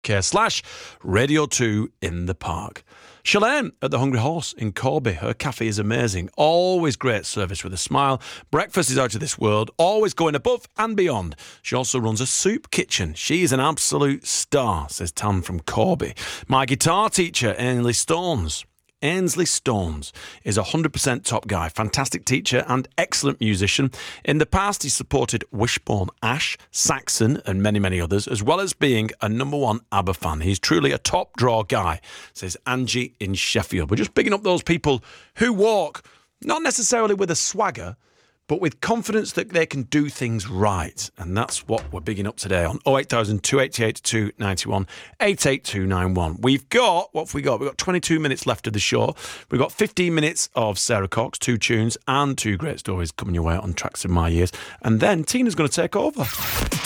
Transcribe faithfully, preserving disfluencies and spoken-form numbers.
slash Radio two in the park. Shalane at the Hungry Horse in Corby. Her cafe is amazing. Always great service with a smile. Breakfast is out of this world. Always going above and beyond. She also runs a soup kitchen. She is an absolute star, says Tam from Corby. My guitar teacher, Ainsley Stones. Ainsley Stones is a one hundred percent top guy, fantastic teacher and excellent musician. In the past, he supported Wishbone Ash, Saxon and many, many others, as well as being a number one ABBA fan. He's truly a top draw guy, says Angie in Sheffield. We're just picking up those people who walk, not necessarily with a swagger, but with confidence that they can do things right. And that's what we're bigging up today on oh eight thousand, two eight eight, two nine one, eight eight two nine one. We've got, what have we got? We've got twenty-two minutes left of the show. We've got fifteen minutes of Sarah Cox, two tunes and two great stories coming your way on Tracks of My Years. And then Tina's going to take over.